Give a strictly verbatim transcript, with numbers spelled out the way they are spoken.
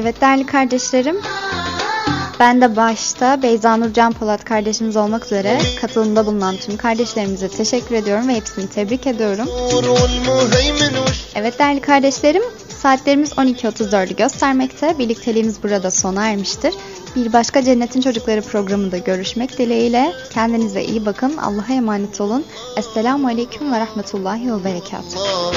Evet değerli kardeşlerim, ben de başta Beyza Nur Can Polat kardeşimiz olmak üzere katılımda bulunan tüm kardeşlerimize teşekkür ediyorum ve hepsini tebrik ediyorum. Evet değerli kardeşlerim, saatlerimiz on iki otuz dördü göstermekte. Birlikteliğimiz burada sona ermiştir. Bir başka Cennetin Çocukları programında görüşmek dileğiyle. Kendinize iyi bakın. Allah'a emanet olun. Esselamu Aleyküm ve Rahmetullahi ve Berekatuhu.